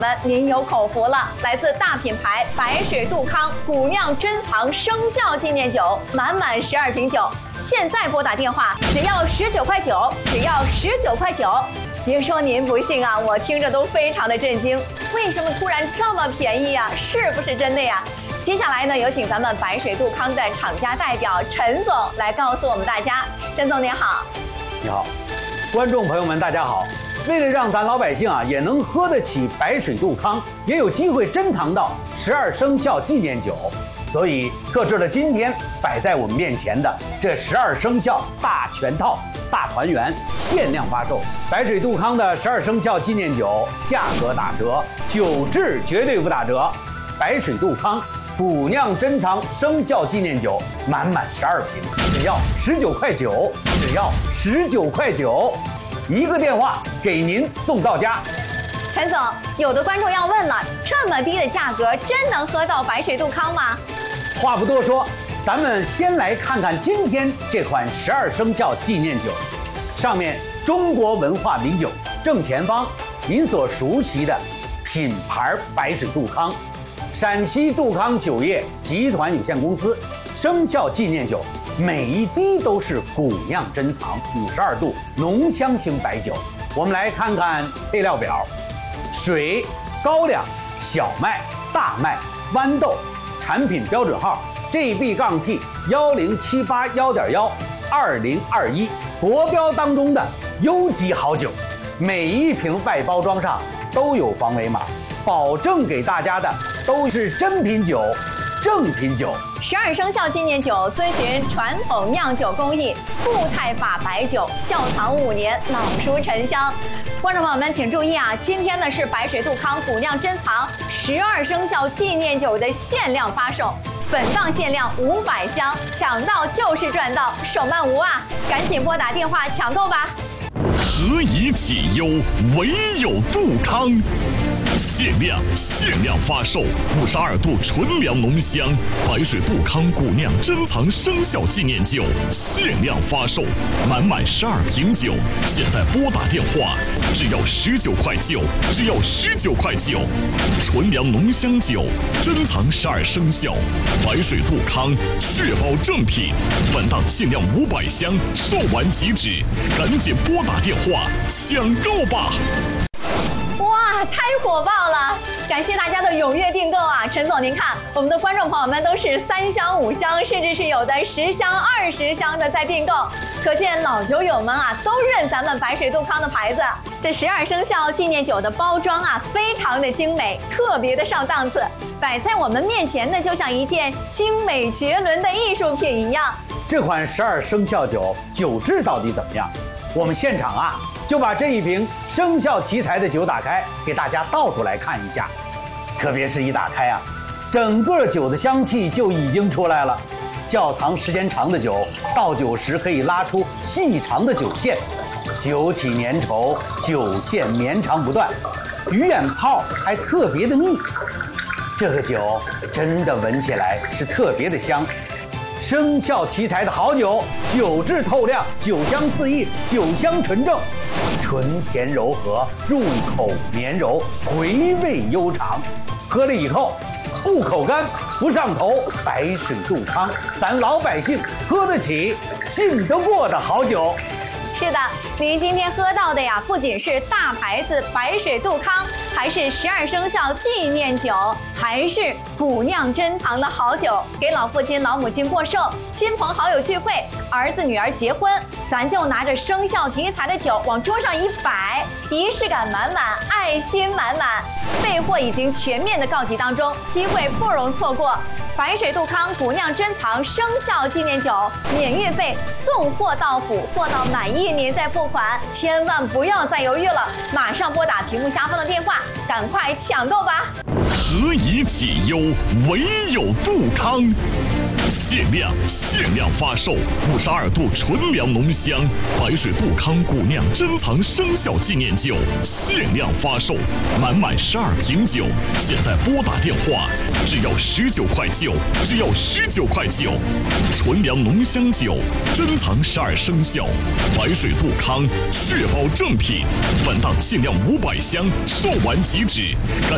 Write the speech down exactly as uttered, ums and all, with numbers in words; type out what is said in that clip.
们，您有口福了！来自大品牌白水杜康古酿珍藏生肖纪念酒，满满十二瓶酒，现在拨打电话只要十九块九，只要十九块九。别说您不信啊，我听着都非常的震惊，为什么突然这么便宜呀？是不是真的呀？接下来呢，有请咱们白水杜康的厂家代表陈总来告诉我们大家。陈总您好。 你好，观众朋友们大家好。为了让咱老百姓啊也能喝得起白水杜康，也有机会珍藏到十二生肖纪念酒，所以特制了今天摆在我们面前的这十二生肖大全套大团圆限量发售。白水杜康的十二生肖纪念酒价格打折，酒质绝对不打折。白水杜康古酿珍藏生肖纪念酒满满十二瓶，只要十九块九，只要十九块九。一个电话给您送到家。 陈总，有的观众要问了，这么低的价格真能喝到白水杜康吗？ 话不多说，咱们先来看看今天这款十二生肖纪念酒。上面中国文化名酒，正前方您所熟悉的品牌白水杜康，陕西杜康酒业集团有限公司生肖纪念酒，每一滴都是古酿珍藏五十二度浓香型白酒。我们来看看配料表：水、高粱、小麦、大麦、豌豆，产品标准号 G B T 幺零七八幺点幺二零二一，国标当中的优级好酒。每一瓶外包装上都有防伪码，保证给大家的都是真品酒。正品酒， 十二生肖纪念酒遵循传统酿酒工艺，固态法白酒，窖藏五年，老熟陈香。观众朋友们请注意啊，今天呢是白水杜康古酿珍藏十二生肖纪念酒的限量发售，本档限量五百箱，抢到就是赚到，手慢无啊！赶紧拨打电话抢购吧。 何以解忧，唯有杜康。限量限量发售五十二度纯粮浓香白水杜康古酿珍藏生肖纪念酒，限量发售，满满十二瓶酒，现在拨打电话只要十九块九，只要十九块九。纯粮浓香酒，珍藏十二生肖，白水杜康，确保正品。本档限量五百箱，售完即止，赶紧拨打电话抢购吧！ 哇，太火爆了！感谢大家的踊跃订购啊！陈总，您看，我们的观众朋友们都是三箱、五箱，甚至是有的十箱、二十箱的在订购，可见老酒友们啊都认咱们白水杜康的牌子。这十二生肖纪念酒的包装啊，非常的精美，特别的上档次，摆在我们面前呢，就像一件精美绝伦的艺术品一样。 这款十二生肖酒酒质到底怎么样？我们现场啊就把这一瓶生肖题材的酒打开，给大家倒出来看一下。特别是一打开啊，整个酒的香气就已经出来了。窖藏时间长的酒，倒酒时可以拉出细长的酒线，酒体粘稠，酒线绵长不断，鱼眼泡还特别的密。这个酒真的闻起来是特别的香。生肖题材的好酒，酒质透亮，酒香四溢，酒香纯正，纯甜柔和，入口绵柔，回味悠长。喝了以后不口干不上头，白水杜康，咱老百姓喝得起信得过的好酒。 是的，您今天喝到的呀，不仅是大牌子白水杜康，还是十二生肖纪念酒，还是古酿珍藏的好酒。给老父亲、老母亲过寿，亲朋好友聚会，儿子女儿结婚，咱就拿着生肖题材的酒往桌上一摆，仪式感满满，爱心满满。备货已经全面的告急当中，机会不容错过。白水杜康古酿珍藏生肖纪念酒，免运费，送货到府，货到满意您再付款，千万不要再犹豫了，马上拨打屏幕下方的电话，赶快抢购吧！ 何以解忧，唯有杜康。限量限量发售五十二度纯粮浓香白水杜康古酿珍藏生肖纪念酒，限量发售，满满十二瓶酒，现在拨打电话只要十九块九，只要十九块九。纯粮浓香酒，珍藏十二生肖，白水杜康，确保正品。本档限量五百箱，售完即止。赶